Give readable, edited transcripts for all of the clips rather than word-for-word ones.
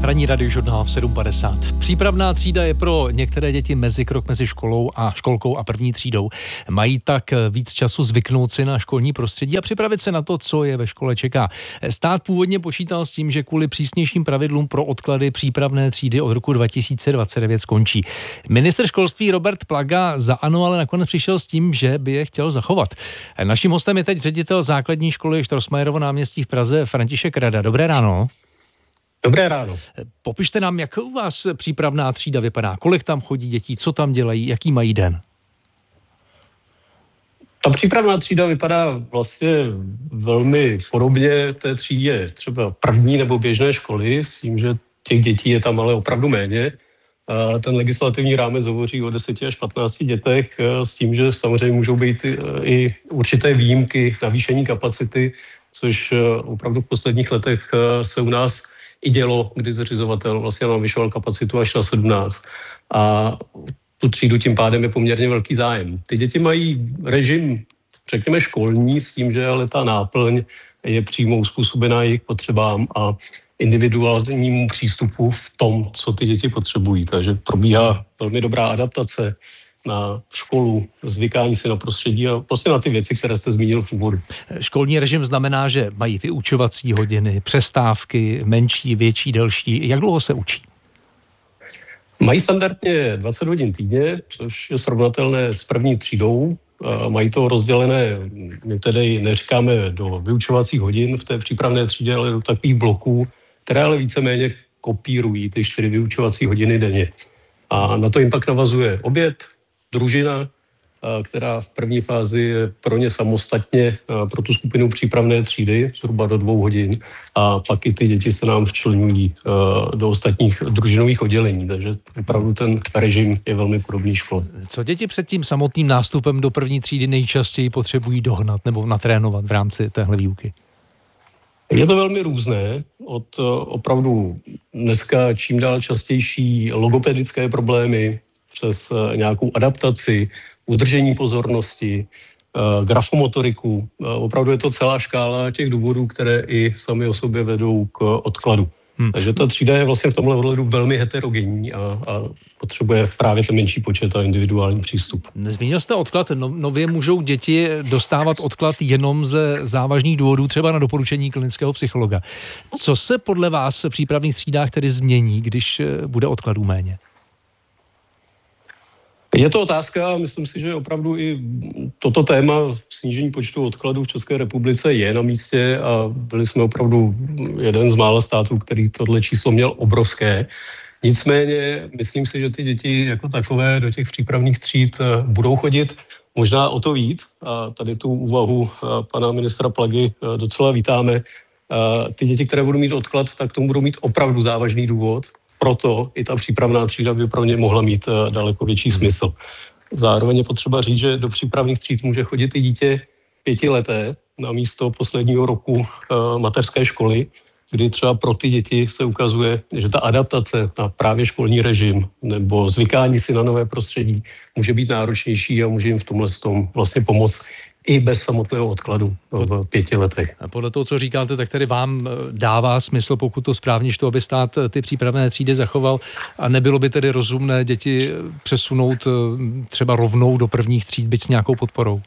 Ranní radiožurnál v 7:50. Přípravná třída je pro některé děti mezikrok mezi školkou a první třídou. Mají tak víc času zvyknout si na školní prostředí a připravit se na to, co je ve škole čeká. Stát původně počítal s tím, že kvůli přísnějším pravidlům pro odklady přípravné třídy od roku 2029 skončí. Ministr školství Robert Plaga za ANO ale nakonec přišel s tím, že by je chtěl zachovat. Naším hostem je teď ředitel základní školy Štrosmajerovo náměstí v Praze František Rada. Dobré ráno. Dobré ráno. Popište nám, jak u vás přípravná třída vypadá, kolik tam chodí dětí, co tam dělají, jaký mají den? Ta přípravná třída vypadá vlastně velmi podobně té třídě třeba první nebo běžné školy, s tím, že těch dětí je tam ale opravdu méně. Ten legislativní rámec hovoří o 10 až 15 dětech s tím, že samozřejmě můžou být i určité výjimky, navýšení kapacity, což opravdu v posledních letech se u nás i dělo, kdy zřizovatel vlastně navyšoval kapacitu až na 17. A tu třídu tím pádem je poměrně velký zájem. Ty děti mají režim, řekněme, školní, s tím, že ale ta náplň je přímo uspůsobená jejich potřebám a individuálnímu přístupu v tom, co ty děti potřebují. Takže probíhá velmi dobrá adaptace na školu, zvykání si na prostředí a prostě na ty věci, které jste zmínil v úvodu. Školní režim znamená, že mají vyučovací hodiny, přestávky, menší, větší, delší. Jak dlouho se učí? Mají standardně 20 hodin týdně, což je srovnatelné s první třídou. Mají to rozdělené, my tedy neříkáme do vyučovacích hodin v té přípravné třídě, ale do takových bloků, které ale víceméně kopírují ty 4 vyučovací hodiny denně. A na to jim pak navazuje oběd, družina, která v první fázi je pro ně samostatně pro tu skupinu přípravné třídy, zhruba do 2 hodin. A pak i ty děti se nám včleňují do ostatních družinových oddělení. Takže opravdu ten režim je velmi podobný škole. Co děti před tím samotným nástupem do první třídy nejčastěji potřebují dohnat nebo natrénovat v rámci téhle výuky? Je to velmi různé, od opravdu dneska čím dál častější logopedické problémy, přes nějakou adaptaci, udržení pozornosti, grafomotoriku. Opravdu je to celá škála těch důvodů, které i sami o sobě vedou k odkladu. Takže ta třída je vlastně v tomhle ohledu velmi heterogenní a potřebuje právě ten menší počet a individuální přístup. Zmínil jste odklad. Nově můžou děti dostávat odklad jenom ze závažných důvodů, třeba na doporučení klinického psychologa. Co se podle vás v přípravných třídách tedy změní, když bude odkladů méně? Je to otázka, myslím si, že opravdu i toto téma snížení počtu odkladů v České republice je na místě a byli jsme opravdu jeden z mála států, který tohle číslo měl obrovské. Nicméně myslím si, že ty děti jako takové do těch přípravných tříd budou chodit možná o to víc. A tady tu úvahu pana ministra Plagy docela vítáme. Ty děti, které budou mít odklad, tak tomu budou mít opravdu závažný důvod. Proto i ta přípravná třída by pro ně mohla mít daleko větší smysl. Zároveň je potřeba říct, že do přípravných tříd může chodit i dítě 5leté na místo posledního roku mateřské školy, kdy třeba pro ty děti se ukazuje, že ta adaptace na právě školní režim nebo zvykání si na nové prostředí může být náročnější a může jim v tomhle vlastně pomoct i bez samotného odkladu v 5 letech. A podle toho, co říkáte, tak tedy vám dává smysl, pokud to správně čtu, aby stát ty přípravné třídy zachoval a nebylo by tedy rozumné děti přesunout třeba rovnou do prvních tříd, byť s nějakou podporou?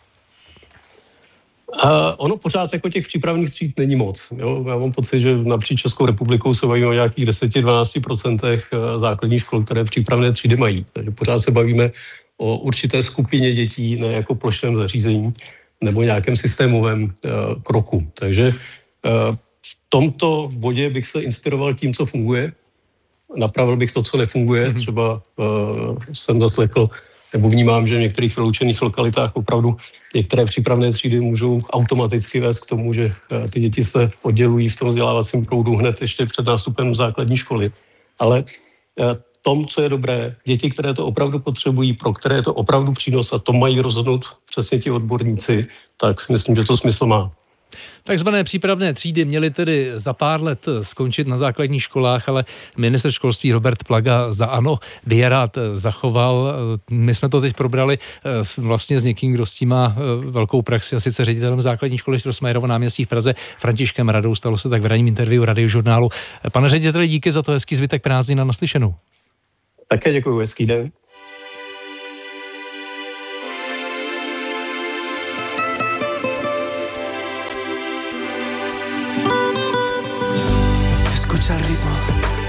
Ono pořád jako těch přípravných tříd není moc. Jo? Já mám pocit, že napříč Českou republikou se bavíme o nějakých 10-12% základních škol, které přípravné třídy mají. Takže pořád se bavíme o určité skupině dětí, ne jako plošném zařízení nebo nějakém systémovém kroku. Takže v tomto bodě bych se inspiroval tím, co funguje. Napravil bych to, co nefunguje. Třeba jsem zaslechl nebo vnímám, že v některých vyloučených lokalitách opravdu některé přípravné třídy můžou automaticky vést k tomu, že ty děti se oddělují v tom vzdělávacím proudu hned ještě před nástupem do základní školy. Ale tom, co je dobré, děti, které to opravdu potřebují, pro které je to opravdu přínos a to mají rozhodnout přesně ti odborníci, tak si myslím, že to smysl má. Takzvané přípravné třídy měly tedy za pár let skončit na základních školách, ale ministr školství Robert Plaga za ANO by je rád zachoval. My jsme to teď probrali vlastně s někým, kdo s tím má velkou praxi, a sice ředitelem základní školy Strossmayerova náměstí v Praze Františkem Radou. Stalo se tak v ranním interview Radiožurnálu. Pane řediteli, díky za to, hezký zbytek prázdnin a naslyšenou. Také děkuji, hezký den. Escucha el ritmo.